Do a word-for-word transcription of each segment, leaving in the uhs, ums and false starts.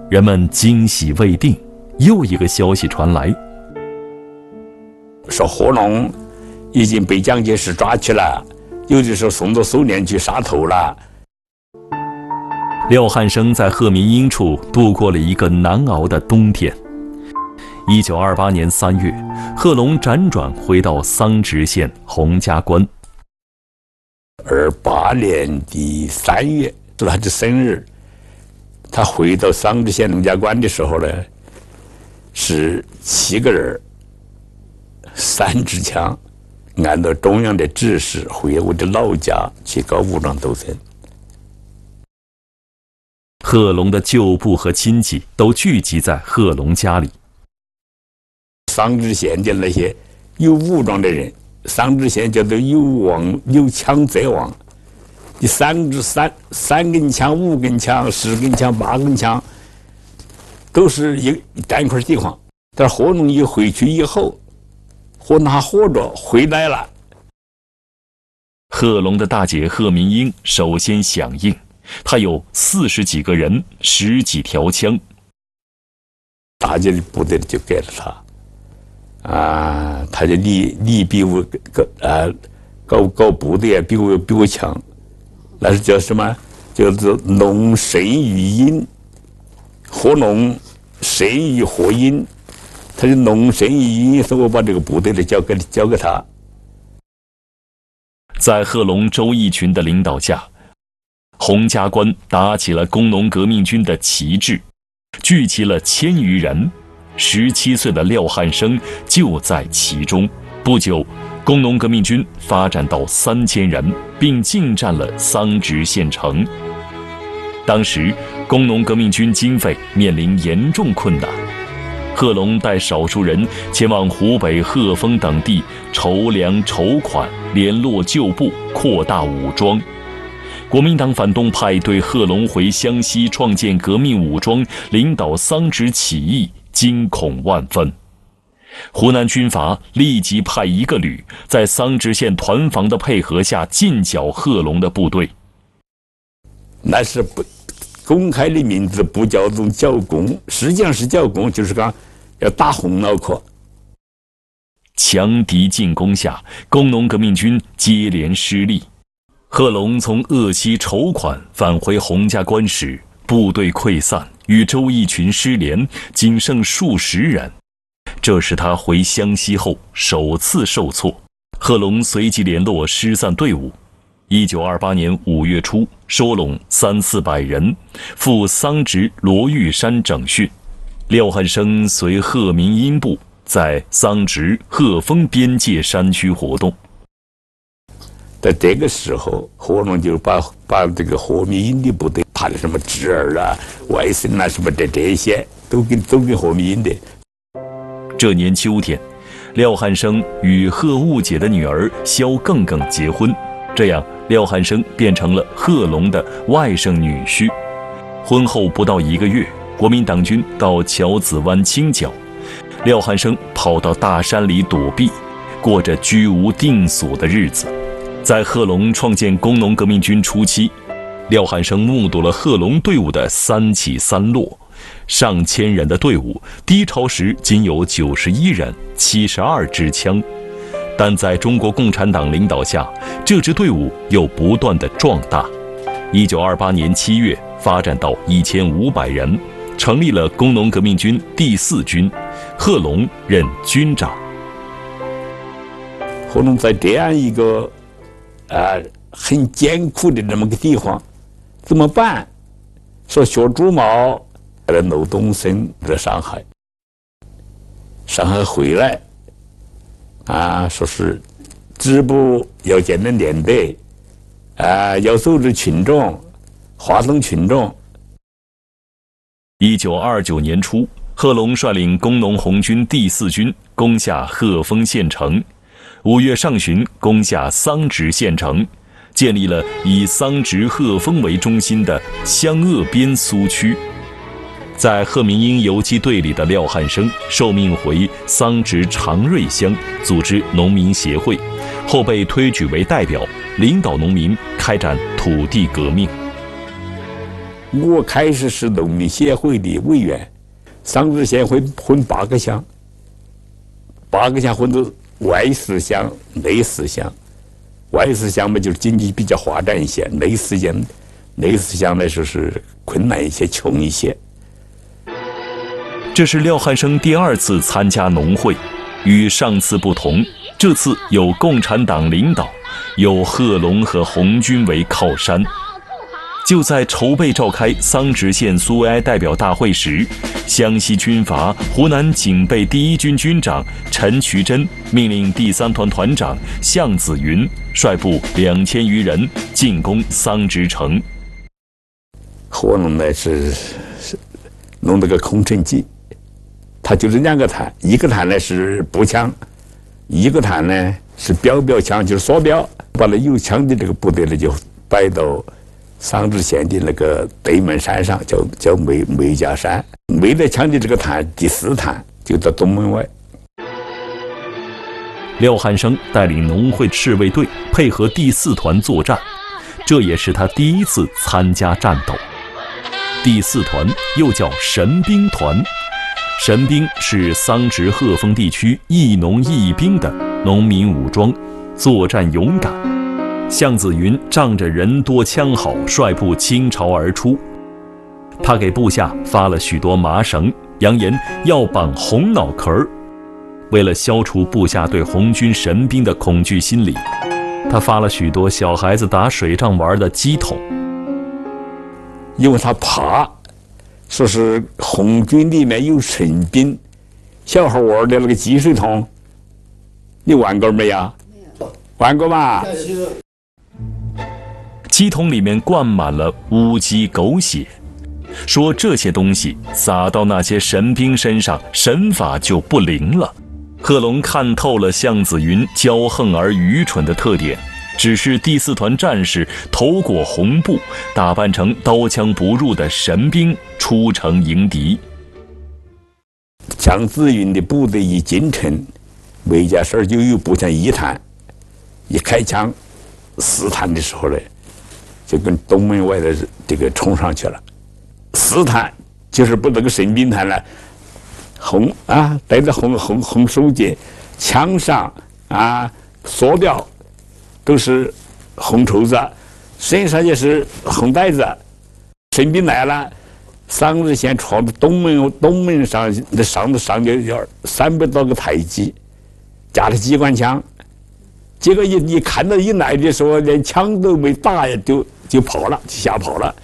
人们惊喜未定，又一个消息传来， 说贺龙已经被蒋介石抓去了，有的说送到苏联去杀头了。 廖汉生在贺民英处度过了一个难熬的冬天。一九二八年三月，贺龙辗转回到桑植县洪家关。 二八年的三月是他的生日，他回到桑植县洪家关的时候呢，是七个人，三支枪，按照中央的指示回我的老家去搞武装斗争。 贺龙的旧部和亲戚都聚集在贺龙家里。 桑植县的那些有武装的人，桑植县叫做有王有枪则王，你三支三三根枪、五根枪、十根枪、八根枪，都是一单块地方。但是贺龙一回去以后，和他活着回来了。 贺龙的大姐贺民英首先响应，他有四十几个人，十几条枪。 大姐的部队就给了他，啊，他就你你比我搞啊搞搞部队啊，比我比我强，那是叫什么？叫做龙生于阴，贺龙生于贺阴，他是龙生于阴，所以我把这个部队的交给交给他。 在贺龙、周逸群的领导下，洪家关打起了工农革命军的旗帜，聚集了千余人。十七岁的廖汉生就在其中。不久，工农革命军发展到三千人，并进占了桑植县城。当时，工农革命军经费面临严重困难。贺龙带少数人前往湖北鹤峰等地筹粮筹款，联络旧部，扩大武装。国民党反动派对贺龙回湘西创建革命武装，领导桑植起义惊恐万分。湖南军阀立即派一个旅在桑植县团防的配合下进剿贺龙的部队。 那是不公开的名字，不叫做剿共，实际上是剿共，就是讲要打红脑壳。 强敌进攻下，工农革命军接连失利。贺龙从鄂西筹款返回洪家关时，部队溃散，与周逸群失联，仅剩数十人。这是他回湘西后首次受挫。贺龙随即联络失散队伍，一九二八年五月初收拢三四百人，赴桑植罗玉山整训。廖汉生随贺民英部在桑植鹤峰边界山区活动。 在这个时候，贺龙就把把这个贺民英的部队，他的什么侄儿啊、外甥啊什么的这些，都给都给贺民英的。 这年秋天，廖汉生与贺悟姐的女儿萧更更结婚，这样廖汉生变成了贺龙的外甥女婿。婚后不到一个月，国民党军到桥子湾清剿，廖汉生跑到大山里躲避，过着居无定所的日子。在贺龙创建工农革命军初期，廖汉生目睹了贺龙队伍的三起三落，上千人的队伍低潮时仅有九十一人，七十二支枪，但在中国共产党领导下，这支队伍又不断的壮大。一九二八年七月，发展到一千五百人，成立了工农革命军第四军，贺龙任军长。 贺龙在这样一个啊很艰苦的这么个地方，怎么办？说学朱毛，在娄东升在上海，上海回来，啊，说是支部要建立连队，啊，要组织群众，发动群众。 一九二九年初，贺龙率领工农红军第四军攻下鹤峰县城，五月上旬攻下桑植县城，建立了以桑植鹤峰为中心的湘鄂边苏区。在贺民英游击队里的廖汉生受命回桑植长瑞乡组织农民协会，后被推举为代表，领导农民开展土地革命。 我开始是农民协会的委员，桑植县会分八个乡，八个乡分成外四乡、内四乡。外四乡嘛，就是经济比较发展一些；内四乡，内四乡呢，就是困难一些、穷一些。 这是廖汉生第二次参加农会，与上次不同，这次有共产党领导，有贺龙和红军为靠山。就在筹备召开桑植县苏维埃代表大会时，湘西军阀湖南警备第一军军长陈渠珍命令第三团团长向子云率部两千余人进攻桑植城。 贺龙呢是是弄了个空城计，他就是两个团，一个团呢是步枪，一个团呢是标标枪，就是锁标，把那有枪的这个部队呢就摆到桑植县的那个对门山上，叫叫梅梅家山。没得枪的这个团，第四团就在东门外。 廖汉生带领农会赤卫队配合第四团作战，这也是他第一次参加战斗。第四团又叫神兵团，神兵是桑植鹤峰地区义农义兵的农民武装，作战勇敢。向子云仗着人多枪好，率部倾巢而出。他给部下发了许多麻绳，扬言要绑红脑壳儿。为了消除部下对红军神兵的恐惧心理，他发了许多小孩子打水仗玩的鸡桶。 因为他怕，说是红军里面有神兵，小孩玩的那个积水桶，你玩过没有？没有。玩过吧？ 鸡桶里面灌满了乌鸡狗血，说这些东西撒到那些神兵身上，神法就不灵了。贺龙看透了向子云骄横而愚蠢的特点，指示第四团战士头裹红布，打扮成刀枪不入的神兵出城迎敌。 向子云的部队一进城，梅家山就有步枪一团，一开枪四团的时候呢，就跟东门外的这个冲上去了。四团就是不那个神兵团了，红啊带着红红红手巾，枪上啊锁标都是红绸子，身上也是红带子。神兵来了，桑植县闯到东门东门上，那上头上面有三百多个台阶，架着机关枪。结果一一看到一来的时候，连枪都没打呀，就就跑了，就吓跑了。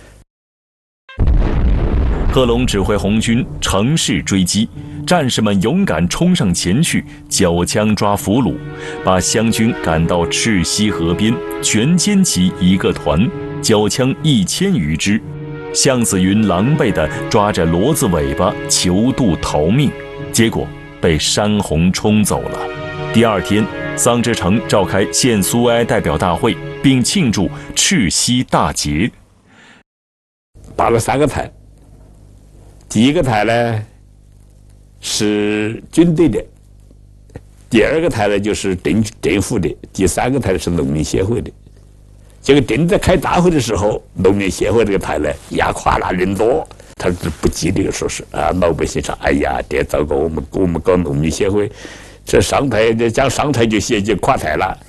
贺龙指挥红军乘势追击，战士们勇敢冲上前去，缴枪抓俘虏，把湘军赶到赤溪河边，全歼其一个团，缴枪一千余支。向子云狼狈地抓着骡子尾巴求渡逃命，结果被山洪冲走了。第二天，桑植城召开县苏维埃代表大会，并庆祝赤溪大捷。 打了三个台，第一个台呢是军队的，第二个台呢就是政政府的，第三个台是农民协会的。结果正在开大会的时候，农民协会这个台呢压垮了，人多，他是不吉利，说是啊，老百姓说，哎呀，这糟糕，我们我们搞农民协会。这上台这讲上台就写就垮台了。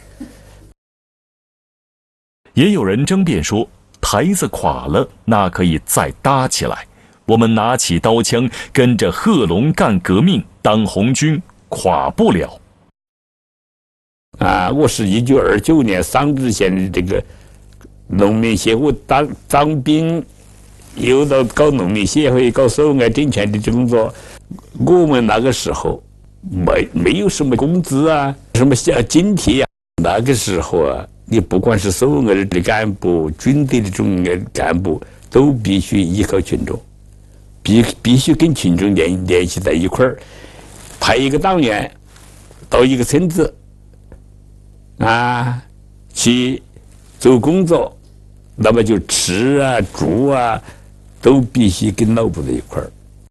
也有人争辩说，台子垮了，那可以再搭起来。我们拿起刀枪，跟着贺龙干革命，当红军垮不了。 啊，我是一九二九年桑植县的这个农民协会当当兵，又到搞农民协会，搞苏维埃政权的工作。我们那个时候。没没有什么工资啊，什么小津贴啊。那个时候啊，你不管是苏维埃的干部、军队的这种干部，都必须依靠群众，必必须跟群众联联系在一块儿，派一个党员到一个村子啊去做工作，那么就吃啊、住啊，都必须跟老部在一块儿。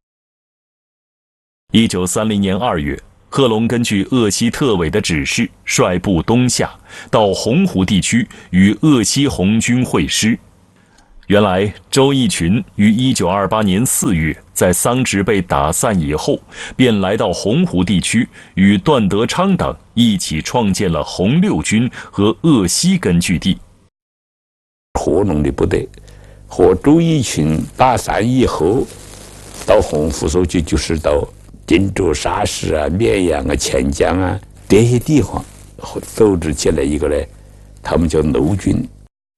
一九三零年二月，贺龙根据鄂西特委的指示，率部东下，到洪湖地区与鄂西红军会师。 原来，周逸群于一九二八年四月在桑植被打散以后，便来到洪湖地区，与段德昌等一起创建了红六军和鄂西根据地。 贺龙的部队和周逸群打散以后，到洪湖所去，就是到荆州、沙市啊、绵阳啊、钱江啊这些地方，组织起来一个呢，他们叫六军。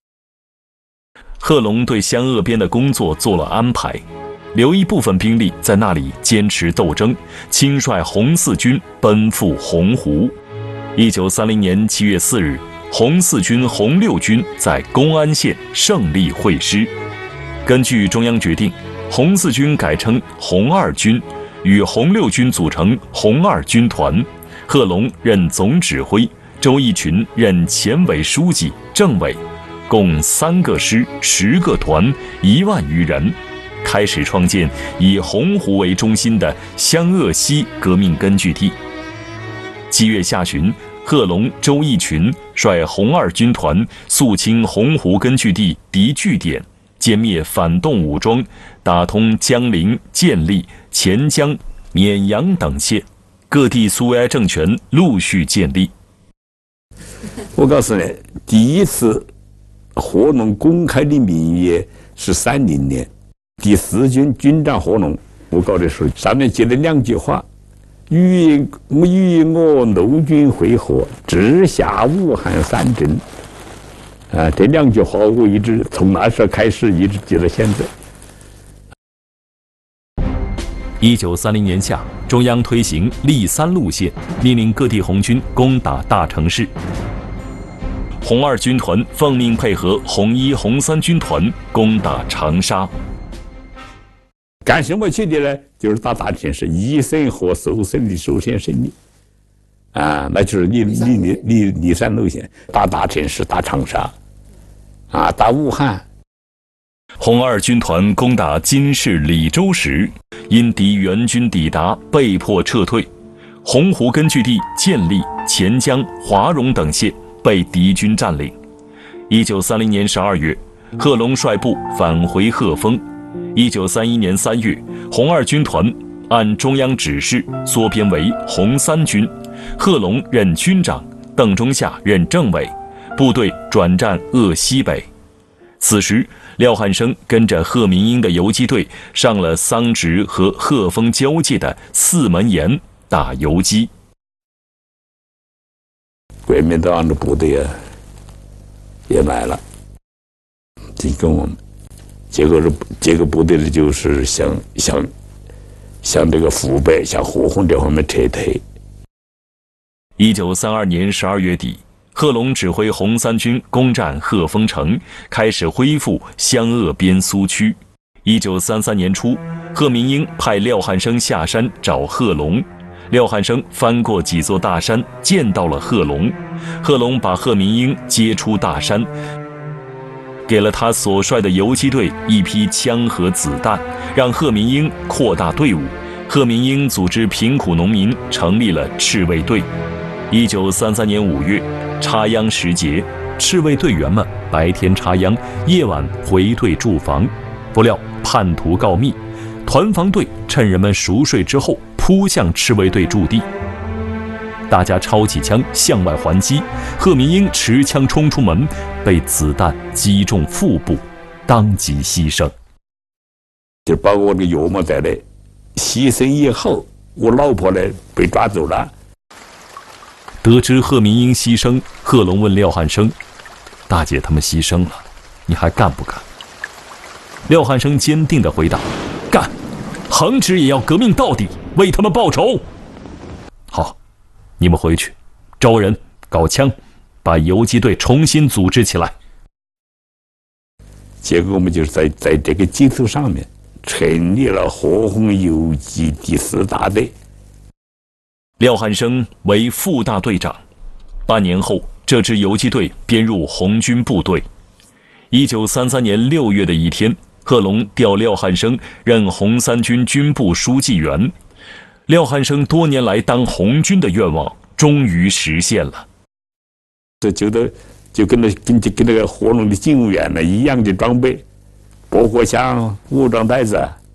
贺龙对湘鄂边的工作做了安排，留一部分兵力在那里坚持斗争，亲率红四军奔赴洪湖。一九三零年七月四日，红四军、红六军在公安县胜利会师。根据中央决定，红四军改称红二军，与红六军组成红二军团，贺龙任总指挥，周逸群任前委书记、政委。共三个师、十个团、一万余人，开始创建以洪湖为中心的湘鄂西革命根据地。七月下旬，贺龙、周逸群率红二军团肃清洪湖根据地敌据点，歼灭反动武装，打通江陵、建立、钱江、绵阳等县，各地苏维埃政权陆续建立。 我告诉你，第一次贺龙公开的名义是三零年，第四军军长贺龙布告的时候，上面记了两句话：与与我六军会合，直下武汉三镇。啊，这两句话我一直从那时候开始一直记到现在。 一九三零年夏，中央推行立三路线，命令各地红军攻打大城市。红二军团奉命配合红一、红三军团攻打长沙。 干什么去的呢？就是打大城市，一省和苏省的首先胜利。啊，那就是立立立立立三路线，打大城市，打长沙，啊，打武汉。 红二军团攻打金市、李州时，因敌援军抵达，被迫撤退。洪湖根据地建立、钱江、华容等县被敌军占领。一九三零年十二月，贺龙率部返回鹤峰。一九三一年三月，红二军团按中央指示缩编为红三军，贺龙任军长，邓中夏任政委，部队转战鄂西北。此时，廖汉生跟着贺明英的游击队上了桑植和鹤峰交界的四门岩打游击。 国民党的部队啊，也来了，进攻我们。结果是这个部队呢，就是向向向这个湖北、向河洪这方面撤退。 一九三二年十二月底，贺龙指挥红三军攻占鹤峰城，开始恢复湘鄂边苏区。一九三三年初，贺明英派廖汉生下山找贺龙。廖汉生翻过几座大山，见到了贺龙。贺龙把贺明英接出大山，给了他所率的游击队一批枪和子弹，让贺明英扩大队伍。贺明英组织贫苦农民成立了赤卫队。一九三三年五月，插秧时节，赤卫队员们白天插秧，夜晚回队驻防。不料叛徒告密，团防队趁人们熟睡之后扑向赤卫队驻地，大家抄起枪向外还击。贺明英持枪冲出门，被子弹击中腹部，当即牺牲。 就包括我的岳母在内，牺牲以后，我老婆呢被抓走了。 得知贺明英牺牲，贺龙问廖汉生：“大姐他们牺牲了，你还干不干？”廖汉生坚定地回答：“干！恒指也要革命到底，为他们报仇。”好，你们回去，招人搞枪，把游击队重新组织起来。 结果我们就是在在这个基础上面成立了河洪游击第四大队。 廖汉生为副大队长。半年后，这支游击队编入红军部队。一九三三年六月的一天，贺龙调廖汉生任红三军军部书记员。廖汉生多年来当红军的愿望终于实现了。 这就的就跟那跟跟那个贺龙的警务员呢一样的装备， 包括像武装袋子，